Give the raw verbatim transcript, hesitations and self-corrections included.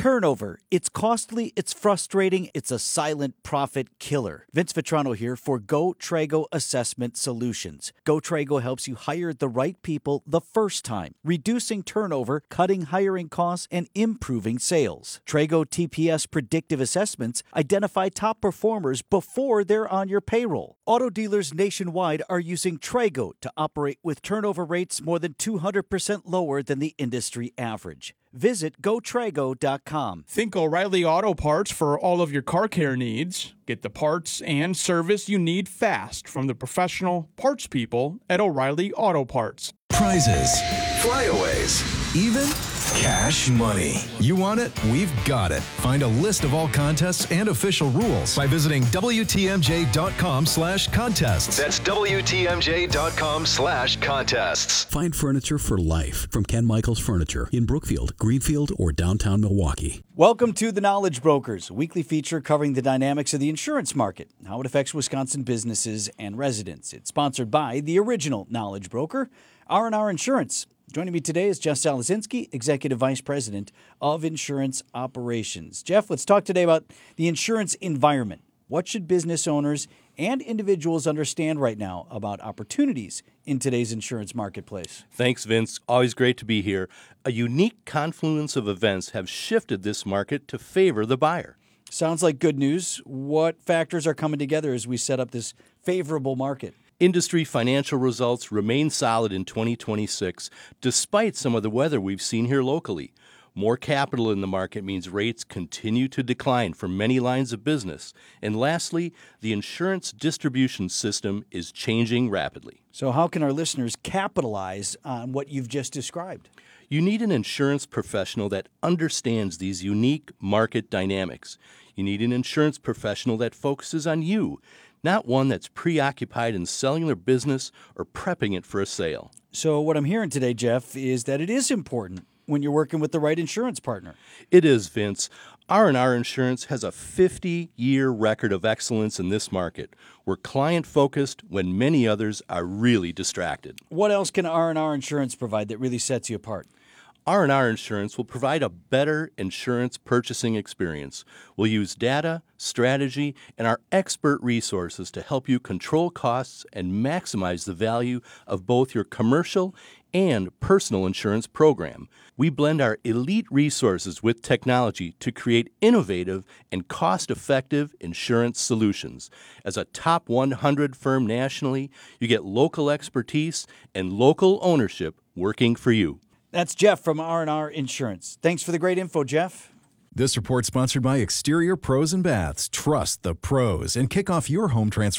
Turnover. It's costly, it's frustrating, it's a silent profit killer. Vince Vitrano here for GoTrago Assessment Solutions. GoTrago helps you hire the right people the first time, reducing turnover, cutting hiring costs, and improving sales. Trago T P S predictive assessments identify top performers before they're on your payroll. Auto dealers nationwide are using Trago to operate with turnover rates more than two hundred percent lower than the industry average. Visit Go Trago dot com. Think O'Reilly Auto Parts for all of your car care needs. Get the parts and service you need fast from the professional parts people at O'Reilly Auto Parts. Prizes, flyaways, even cash money. You want it? We've got it. Find a list of all contests and official rules by visiting W T M J dot com slash contests. That's W T M J dot com slash contests. Find furniture for life from Ken Michaels Furniture in Brookfield, Greenfield, or downtown Milwaukee. Welcome to The Knowledge Brokers, a weekly feature covering the dynamics of the insurance market, how it affects Wisconsin businesses and residents. It's sponsored by the original Knowledge Broker, R and R Insurance. Joining me today is Jeff Salazinski, Executive Vice President of Insurance Operations. Jeff, let's talk today about the insurance environment. What should business owners and individuals understand right now about opportunities in today's insurance marketplace? Thanks, Vince. Always great to be here. A unique confluence of events have shifted this market to favor the buyer. Sounds like good news. What factors are coming together as we set up this favorable market? Industry financial results remain solid in twenty twenty-six, despite some of the weather we've seen here locally. More capital in the market means rates continue to decline for many lines of business. And lastly, the insurance distribution system is changing rapidly. So how can our listeners capitalize on what you've just described? You need an insurance professional that understands these unique market dynamics. You need an insurance professional that focuses on you, not one that's preoccupied in selling their business or prepping it for a sale. So what I'm hearing today, Jeff, is that it is important when you're working with the right insurance partner. It is, Vince. R and R Insurance has a fifty-year record of excellence in this market. We're client-focused when many others are really distracted. What else can R and R Insurance provide that really sets you apart? R and R Insurance will provide a better insurance purchasing experience. We'll use data, strategy, and our expert resources to help you control costs and maximize the value of both your commercial and personal insurance program. We blend our elite resources with technology to create innovative and cost-effective insurance solutions. As a top one hundred firm nationally, you get local expertise and local ownership working for you. That's Jeff from R and R Insurance. Thanks for the great info, Jeff. This report sponsored by Exterior Pros and Baths. Trust the pros and kick off your home transformation